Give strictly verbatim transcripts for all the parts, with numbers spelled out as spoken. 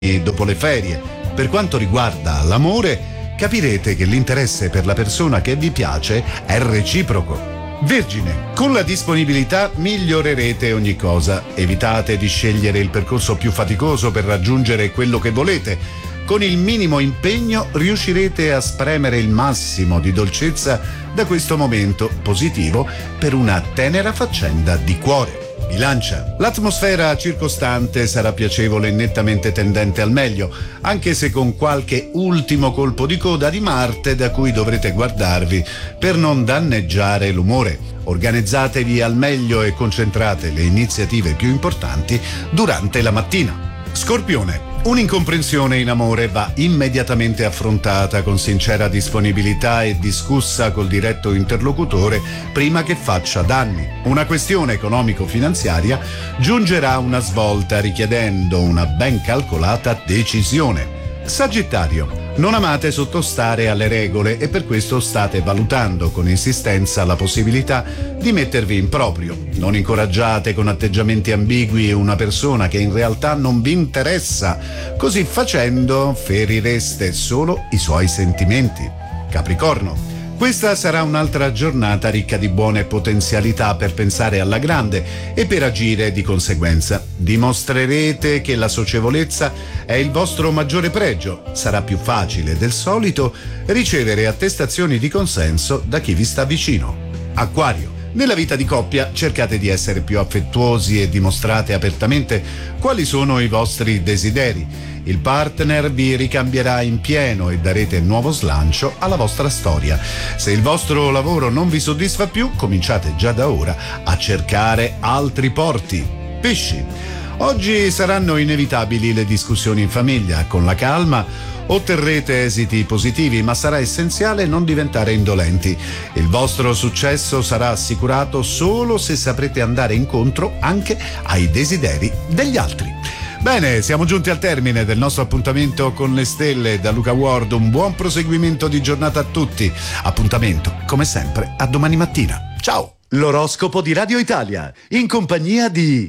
dopo le ferie. Per quanto riguarda l'amore, capirete che l'interesse per la persona che vi piace è reciproco. Vergine, con la disponibilità migliorerete ogni cosa. Evitate di scegliere il percorso più faticoso per raggiungere quello che volete. Con il minimo impegno riuscirete a spremere il massimo di dolcezza da questo momento positivo per una tenera faccenda di cuore. Bilancia, l'atmosfera circostante sarà piacevole e nettamente tendente al meglio, anche se con qualche ultimo colpo di coda di Marte da cui dovrete guardarvi per non danneggiare l'umore. Organizzatevi al meglio e concentrate le iniziative più importanti durante la mattina. Scorpione, un'incomprensione in amore va immediatamente affrontata con sincera disponibilità e discussa col diretto interlocutore prima che faccia danni. Una questione economico-finanziaria giungerà a una svolta richiedendo una ben calcolata decisione. Sagittario, non amate sottostare alle regole e per questo state valutando con insistenza la possibilità di mettervi in proprio. Non incoraggiate con atteggiamenti ambigui una persona che in realtà non vi interessa. Così facendo ferireste solo i suoi sentimenti. Capricorno, questa sarà un'altra giornata ricca di buone potenzialità per pensare alla grande e per agire di conseguenza. Dimostrerete che la socievolezza è il vostro maggiore pregio. Sarà più facile del solito ricevere attestazioni di consenso da chi vi sta vicino. Acquario, nella vita di coppia cercate di essere più affettuosi e dimostrate apertamente quali sono i vostri desideri. Il partner vi ricambierà in pieno e darete nuovo slancio alla vostra storia. Se il vostro lavoro non vi soddisfa più, cominciate già da ora a cercare altri porti. Pesci, oggi saranno inevitabili le discussioni in famiglia. Con la calma otterrete esiti positivi, ma sarà essenziale non diventare indolenti. Il vostro successo sarà assicurato solo se saprete andare incontro anche ai desideri degli altri. Bene, siamo giunti al termine del nostro appuntamento con le stelle. Da Luca Ward un buon proseguimento di giornata a tutti. Appuntamento, come sempre, a domani mattina. Ciao! L'oroscopo di Radio Italia, in compagnia di...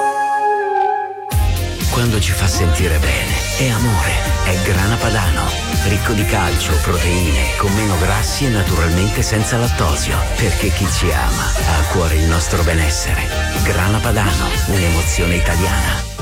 Quando ci fa sentire bene, è amore, è Grana Padano. Ricco di calcio, proteine, con meno grassi e naturalmente senza lattosio. Perché chi ci ama ha a cuore il nostro benessere. Grana Padano, un'emozione italiana.